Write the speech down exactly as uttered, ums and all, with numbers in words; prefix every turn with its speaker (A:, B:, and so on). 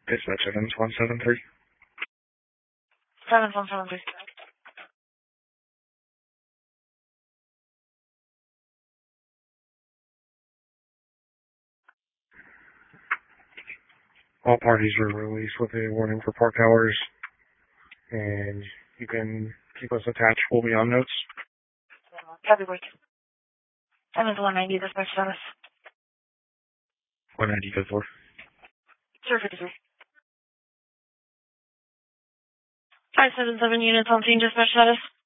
A: Dispatch Evans one seven three.
B: Evans one seven three.
A: All parties were released with a warning for park hours, and you can keep us attached. We'll be on notes.
B: Copy, break. Evans one ninety, dispatch status.
A: one ninety, good for.
B: zero fifty-three. five seven seven units on scene, dispatch status.